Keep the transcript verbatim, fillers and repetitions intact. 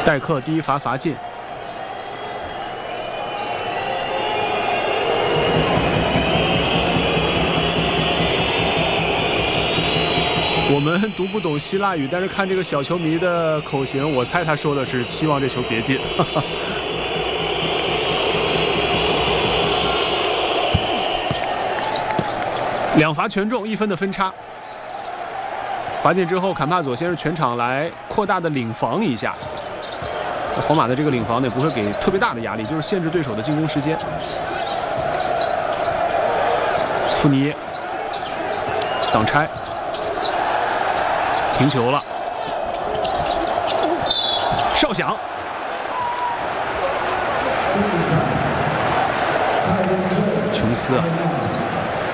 代克第一罚罚进。我们读不懂希腊语，但是看这个小球迷的口型，我猜他说的是希望这球别进。哈哈，两罚全中，一分的分差。罚进之后，坎帕佐先是全场来扩大的领防一下。皇马的这个领防呢，也不会给特别大的压力，就是限制对手的进攻时间。富尼耶挡拆，停球了，哨响。琼斯啊。